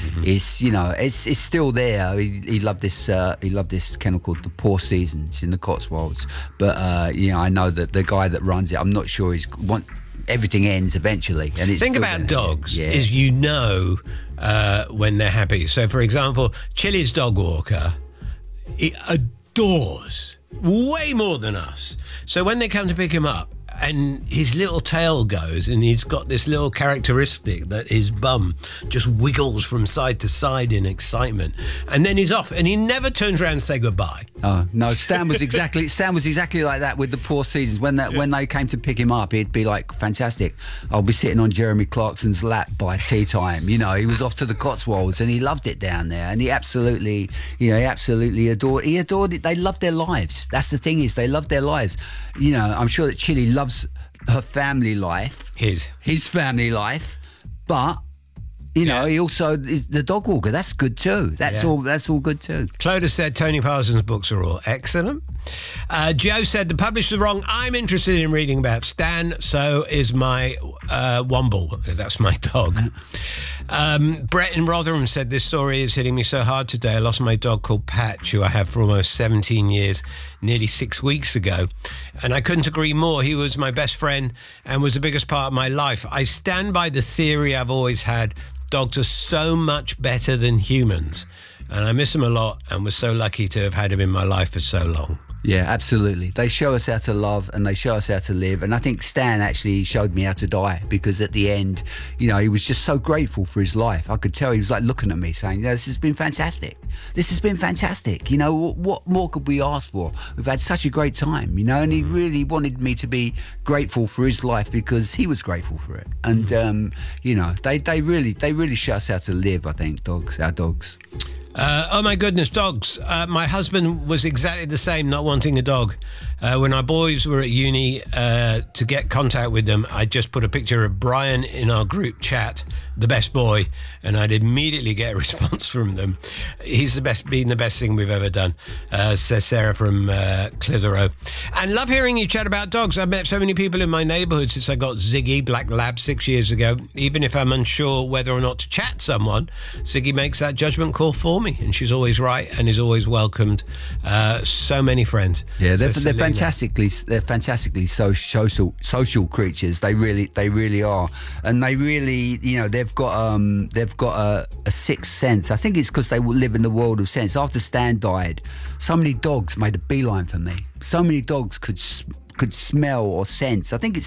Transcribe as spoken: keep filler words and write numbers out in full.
Mm-hmm. It's, you know, it's it's still there. He, he loved this. Uh, he loved this kennel called the Poor Seasons in the Cotswolds. But uh, you know, I know that the guy that runs it, I'm not sure he's want. Everything ends eventually, and it's thing about dogs yeah. is you know uh, when they're happy. So, for example, Chili's dog walker, he adores way more than us. So when they come to pick him up, and his little tail goes, and he's got this little characteristic that his bum just wiggles from side to side in excitement, and then he's off, and he never turns around and say goodbye. Oh no, Stan was exactly Stan was exactly like that with the Poor Seasons. When that yeah. when they came to pick him up, he'd be like, "Fantastic! I'll be sitting on Jeremy Clarkson's lap by tea time." You know, he was off to the Cotswolds, and he loved it down there, and he absolutely, you know, he absolutely adored. He adored it. They loved their lives. That's the thing is, they loved their lives. You know, I'm sure that Chili loves her family life, his his family life, but you know, yeah. he also is the dog walker. That's good too. That's yeah. all. That's all good too. Clodagh said Tony Parsons' books are all excellent. Uh, Joe said the publisher's wrong. I'm interested in reading about Stan. So is my uh, Womble. That's my dog. Um, Brett in Rotherham said this story is hitting me so hard today. I lost my dog called Patch, who I have for almost seventeen years, nearly six weeks ago. And I couldn't agree more. He was my best friend and was the biggest part of my life. I stand by the theory I've always had. Dogs are so much better than humans. And I miss him a lot and was so lucky to have had him in my life for so long. Yeah, absolutely. They show us how to love and they show us how to live. And I think Stan actually showed me how to die, because at the end, you know, he was just so grateful for his life. I could tell he was like looking at me saying, yeah, this has been fantastic. This has been fantastic. You know, what more could we ask for? We've had such a great time, you know, and he really wanted me to be grateful for his life because he was grateful for it. And, um, you know, they, they really, they really show us how to live, I think, dogs, our dogs. Uh, oh my goodness, dogs. Uh, my husband was exactly the same, not wanting a dog. Uh, when our boys were at uni, uh, to get contact with them, I just put a picture of Brian in our group chat, the best boy, and I'd immediately get a response from them. He's the best, been the best thing we've ever done, uh, says Sarah from uh, Clitheroe. And love hearing you chat about dogs. I've met so many people in my neighbourhood since I got Ziggy, Black Lab, six years ago. Even if I'm unsure whether or not to chat someone, Ziggy makes that judgment call for me, and she's always right and is always welcomed. Uh, so many friends. Yeah, they're, they're fantastically, they're fantastically so, social, social creatures. They really, they really are, and they really, you know, they've got, um, they've got a, a sixth sense. I think it's because they live in the world of sense. After Stan died, so many dogs made a beeline for me. So many dogs could. could smell or sense. I think it's